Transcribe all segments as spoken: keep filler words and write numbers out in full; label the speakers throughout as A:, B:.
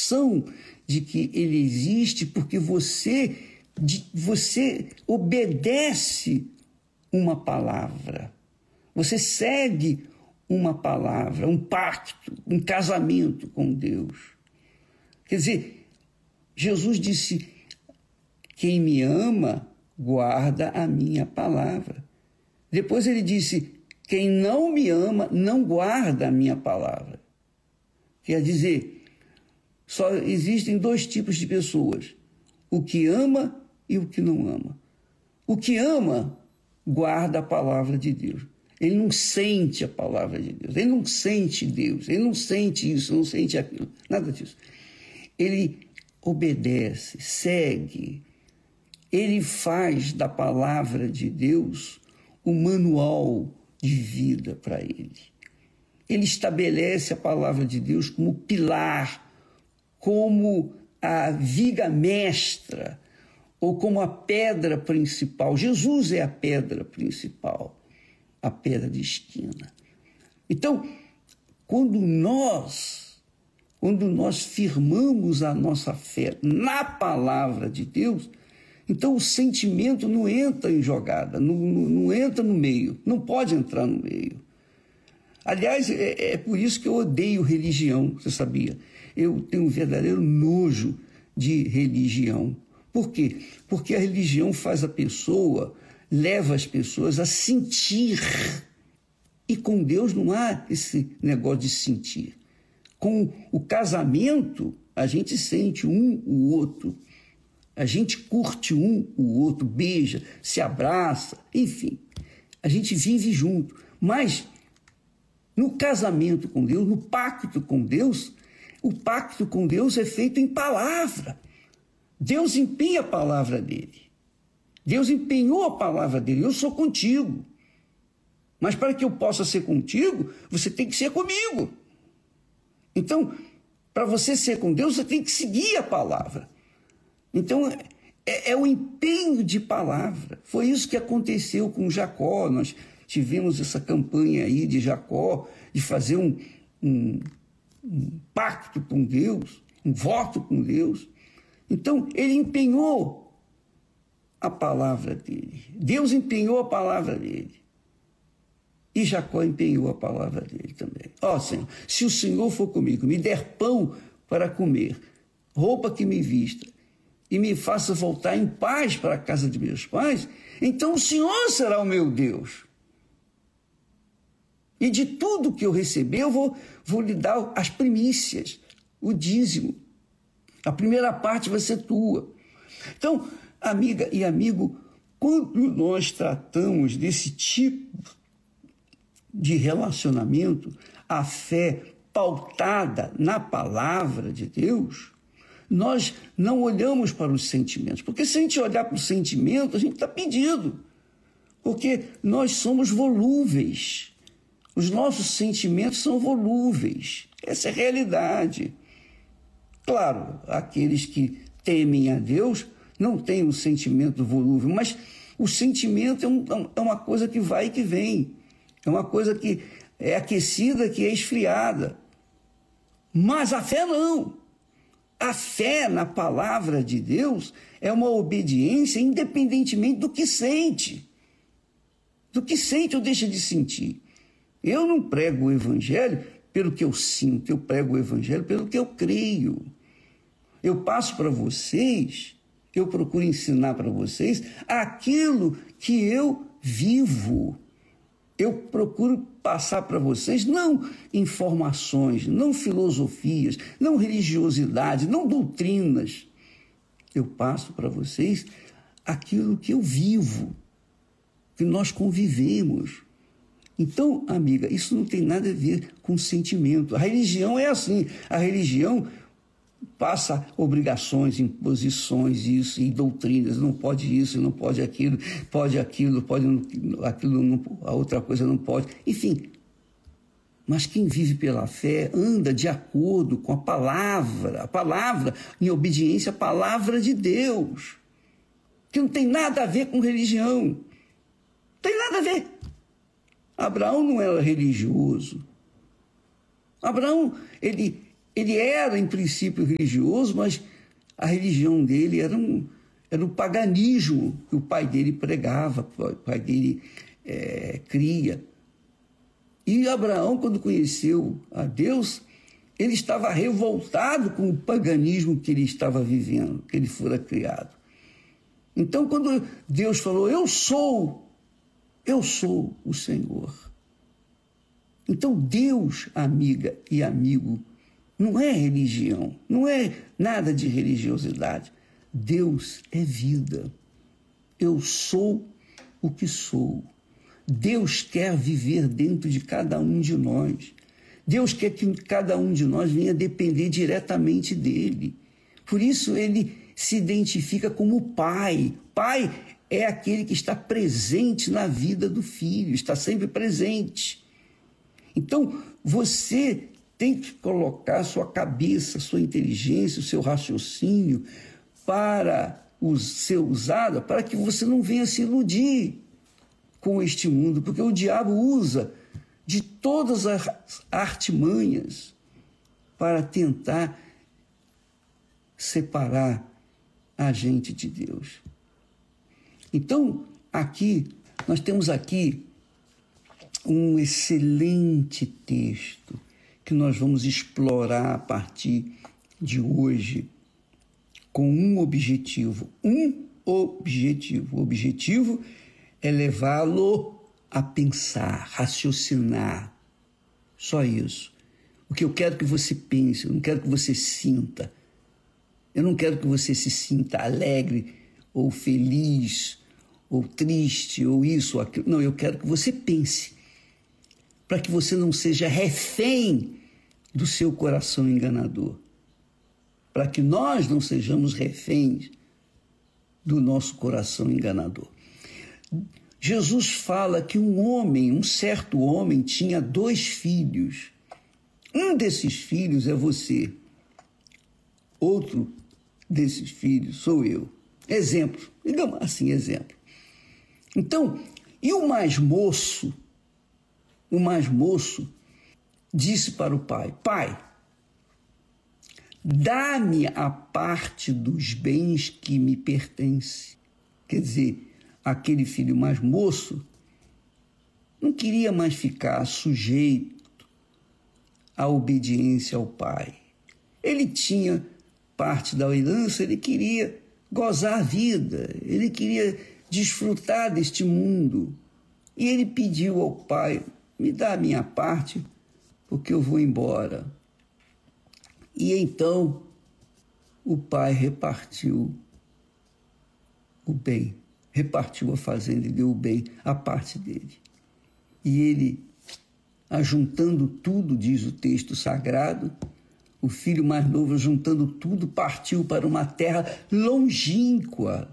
A: noção de que ele existe porque você, de, você obedece uma palavra. Você segue uma palavra, um pacto, um casamento com Deus. Quer dizer, Jesus disse: quem me ama, guarda a minha palavra. Depois ele disse: quem não me ama, não guarda a minha palavra. Quer dizer, só existem dois tipos de pessoas: o que ama e o que não ama. O que ama, guarda a palavra de Deus. Ele não sente a palavra de Deus, ele não sente Deus, ele não sente isso, não sente aquilo, nada disso. Ele obedece, segue, ele faz da palavra de Deus o manual de vida para ele. Ele estabelece a palavra de Deus como pilar, como a viga mestra, ou como a pedra principal. Jesus é a pedra principal, a pedra de esquina. Então, quando nós, quando nós firmamos a nossa fé na palavra de Deus, então o sentimento não entra em jogada, não, não, não entra no meio, não pode entrar no meio. Aliás, é, é por isso que eu odeio religião, você sabia? Eu tenho um verdadeiro nojo de religião. Por quê? Porque a religião faz a pessoa, leva as pessoas a sentir. E com Deus não há esse negócio de sentir. Com o casamento, a gente sente um o outro. A gente curte um o outro, beija, se abraça, enfim. A gente vive junto. Mas no casamento com Deus, no pacto com Deus, o pacto com Deus é feito em palavra. Deus empenha a palavra dele. Deus empenhou a palavra dele. Eu sou contigo. Mas para que eu possa ser contigo, você tem que ser comigo. Então, para você ser com Deus, você tem que seguir a palavra. Então, é, é o empenho de palavra. Foi isso que aconteceu com Jacó. Nós tivemos essa campanha aí de Jacó, de fazer um, um, um pacto com Deus, um voto com Deus. Então, ele empenhou a palavra dele. Deus empenhou a palavra dele. E Jacó empenhou a palavra dele também. Ó, Senhor, se o Senhor for comigo, me der pão para comer, roupa que me vista, e me faça voltar em paz para a casa de meus pais, então o Senhor será o meu Deus. E de tudo que eu receber, eu vou, vou lhe dar as primícias, o dízimo. A primeira parte vai ser tua. Então, amiga e amigo, quando nós tratamos desse tipo de relacionamento, a fé pautada na palavra de Deus, nós não olhamos para os sentimentos. Porque se a gente olhar para o sentimento, a gente está perdido. Porque nós somos volúveis. Os nossos sentimentos são volúveis. Essa é a realidade. Claro, aqueles que temem a Deus não têm um sentimento volúvel, mas o sentimento é, um, é uma coisa que vai e que vem. É uma coisa que é aquecida, que é esfriada. Mas a fé não. A fé na palavra de Deus é uma obediência independentemente do que sente. Do que sente ou deixa de sentir. Eu não prego o evangelho pelo que eu sinto, eu prego o evangelho pelo que eu creio. Eu passo para vocês, eu procuro ensinar para vocês aquilo que eu vivo. Eu procuro passar para vocês não informações, não filosofias, não religiosidade, não doutrinas. Eu passo para vocês aquilo que eu vivo, que nós convivemos. Então, amiga, isso não tem nada a ver com sentimento. A religião é assim. A religião passa obrigações, imposições, isso, e doutrinas, não pode isso, não pode aquilo, pode aquilo, pode aquilo, não, a outra coisa não pode, enfim. Mas quem vive pela fé anda de acordo com a palavra, a palavra em obediência à palavra de Deus, que não tem nada a ver com religião, não tem nada a ver. Abraão não era religioso. Abraão, ele... ele era, em princípio, religioso, mas a religião dele era um, era um paganismo que o pai dele pregava, o pai dele é, cria. E Abraão, quando conheceu a Deus, ele estava revoltado com o paganismo que ele estava vivendo, que ele fora criado. Então, quando Deus falou, eu sou, eu sou o Senhor. Então, Deus, amiga e amigo, não é religião, não é nada de religiosidade. Deus é vida. Eu sou o que sou. Deus quer viver dentro de cada um de nós. Deus quer que cada um de nós venha depender diretamente dele. Por isso ele se identifica como pai. Pai é aquele que está presente na vida do filho, está sempre presente. Então, você tem que colocar sua cabeça, sua inteligência, o seu raciocínio para ser usada para que você não venha se iludir com este mundo, porque o diabo usa de todas as artimanhas para tentar separar a gente de Deus. Então, aqui, nós temos aqui um excelente texto que nós vamos explorar a partir de hoje com um objetivo. Um objetivo. O objetivo é levá-lo a pensar, raciocinar. Só isso. O que eu quero que você pense, eu não quero que você sinta. Eu não quero que você se sinta alegre ou feliz ou triste ou isso ou aquilo. Não, eu quero que você pense, para que você não seja refém do seu coração enganador, para que nós não sejamos reféns do nosso coração enganador. Jesus fala que um homem, um certo homem, tinha dois filhos. Um desses filhos é você. Outro desses filhos sou eu. Exemplo, digamos assim, exemplo. Então, e o mais moço, o mais moço disse para o pai, pai, dá-me a parte dos bens que me pertence. Quer dizer, aquele filho mais moço não queria mais ficar sujeito à obediência ao pai. Ele tinha parte da herança, ele queria gozar a vida, ele queria desfrutar deste mundo. E ele pediu ao pai, me dá a minha parte, porque eu vou embora. E então o pai repartiu o bem, repartiu a fazenda e deu o bem à parte dele. E ele, ajuntando tudo, diz o texto sagrado, o filho mais novo, juntando tudo, partiu para uma terra longínqua.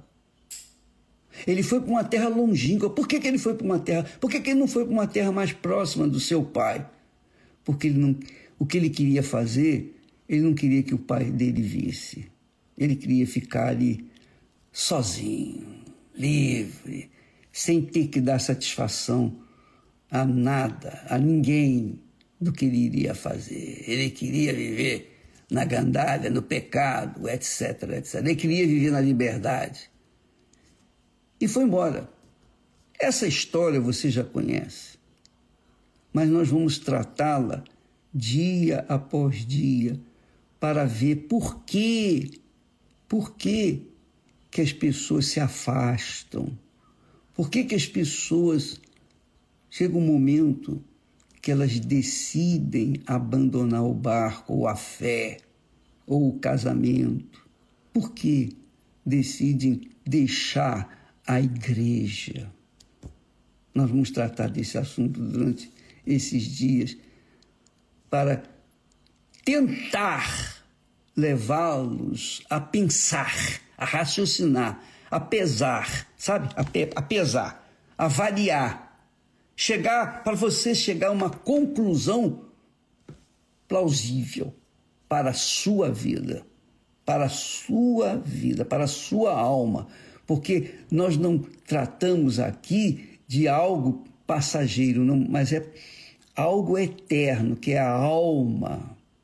A: Ele foi para uma terra longínqua. Por que, que ele foi para uma terra? Por que, que ele não foi para uma terra mais próxima do seu pai? Porque ele não, o que ele queria fazer, ele não queria que o pai dele visse. Ele queria ficar ali sozinho, livre, sem ter que dar satisfação a nada, a ninguém do que ele iria fazer. Ele queria viver na gandalha, no pecado, etc, etcétera. Ele queria viver na liberdade. E foi embora. Essa história você já conhece, mas nós vamos tratá-la dia após dia para ver por quê, por quê que as pessoas se afastam, por que que as pessoas, chega um momento que elas decidem abandonar o barco, ou a fé, ou o casamento. Por que decidem deixar a igreja? Nós vamos tratar desse assunto durante esses dias para tentar levá-los a pensar, a raciocinar, a pesar, sabe? A, pe- a pesar, a avaliar. Chegar, para você chegar a uma conclusão plausível para a sua vida, para a sua vida, para a sua alma, porque nós não tratamos aqui de algo passageiro, não, mas é algo eterno, que é a alma,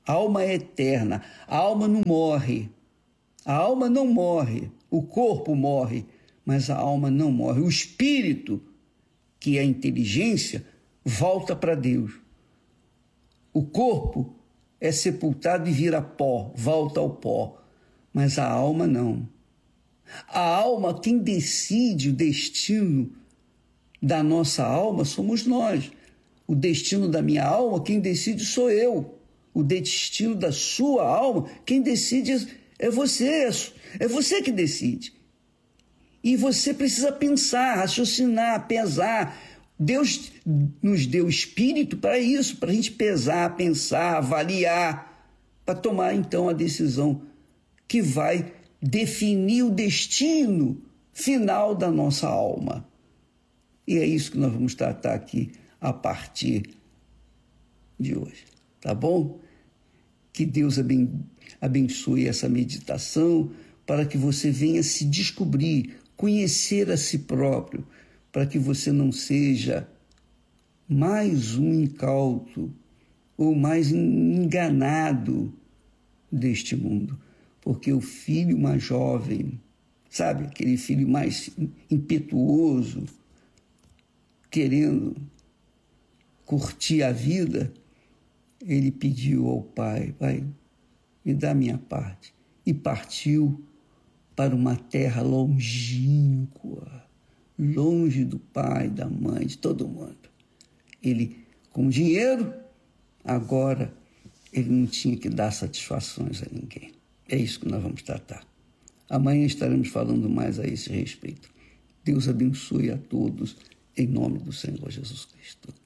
A: A alma é eterna, a alma não morre. A alma não morre, o corpo morre, mas a alma não morre. O espírito, que é a inteligência, volta para Deus. O corpo é sepultado e vira pó, volta ao pó, mas a alma não. A alma, quem decide o destino da nossa alma somos nós. O destino da minha alma, quem decide sou eu. O destino da sua alma, quem decide é você. É você que decide. E você precisa pensar, raciocinar, pesar. Deus nos deu espírito para isso, para a gente pesar, pensar, avaliar, para tomar então a decisão que vai definir o destino final da nossa alma. E é isso que nós vamos tratar aqui a partir de hoje, tá bom? Que Deus abençoe essa meditação para que você venha se descobrir, conhecer a si próprio, para que você não seja mais um incauto ou mais enganado deste mundo. Porque o filho mais jovem, sabe, aquele filho mais impetuoso, querendo curtir a vida, ele pediu ao pai, pai, me dá a minha parte. E partiu para uma terra longínqua, longe do pai, da mãe, de todo mundo. Ele, com dinheiro, agora ele não tinha que dar satisfações a ninguém. É isso que nós vamos tratar. Amanhã estaremos falando mais a esse respeito. Deus abençoe a todos, em nome do Senhor Jesus Cristo.